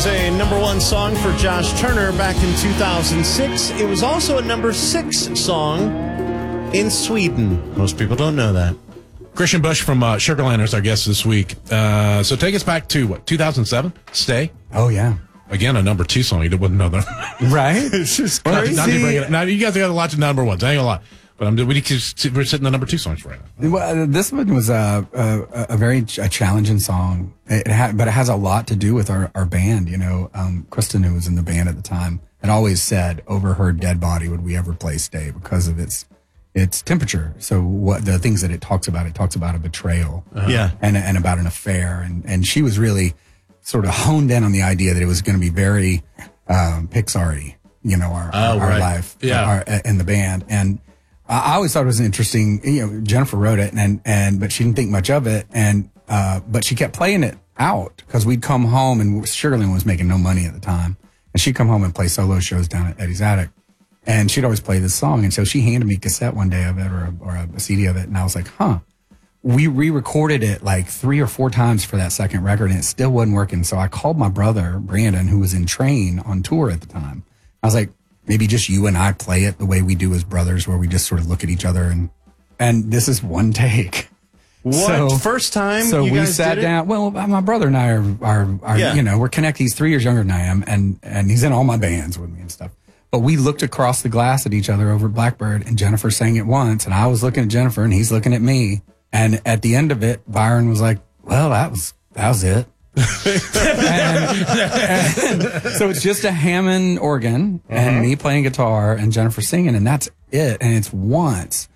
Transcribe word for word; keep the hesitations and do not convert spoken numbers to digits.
was a number one song for Josh Turner back in two thousand six. It was also a number six song in Sweden. Most people don't know that. Christian Bush from uh, Sugarland is our guest this week. Uh, so take us back to, what, two thousand seven? Stay? Oh, yeah. Again, a number two song. You wouldn't know that. Right? It's just Not, crazy. not to bring it, now, you guys got a lot of number ones. I ain't gonna lie. But I'm, we, we're sitting the number two songs right now. Well, this one was a, a, a very ch- a challenging song, it had, but it has a lot to do with our, our band. You know, um, Kristen, who was in the band at the time, had always said, over her dead body would we ever play Stay, because of its its temperature. So what the things that it talks about, it talks about a betrayal, uh-huh. yeah, and and about an affair, and and she was really sort of honed in on the idea that it was going to be very um, Pixar-y, you know, our oh, our right. life, yeah, our, in the band. And I always thought it was interesting. You know, Jennifer wrote it, and and but she didn't think much of it, and uh, but she kept playing it out because we'd come home, and Sugarland was making no money at the time, and she'd come home and play solo shows down at Eddie's Attic, and she'd always play this song, and so she handed me a cassette one day of it, or a, or a C D of it, and I was like, huh. We re-recorded it like three or four times for that second record, and it still wasn't working. So I called my brother Brandon, who was in Train on tour at the time. I was like, maybe just you and I play it the way we do as brothers, where we just sort of look at each other, and and this is one take. What? So, First time So you we guys sat did it? down. Well, my brother and I are, are, are Yeah. you know, we're connected. He's three years younger than I am, and, and he's in all my bands with me and stuff. But we looked across the glass at each other over at Blackbird, and Jennifer sang it once, and I was looking at Jennifer, and he's looking at me. And at the end of it, Byron was like, well, that was, that was it. and, and so it's just a Hammond organ and Uh-huh. me playing guitar and Jennifer singing, and that's it. And it's once.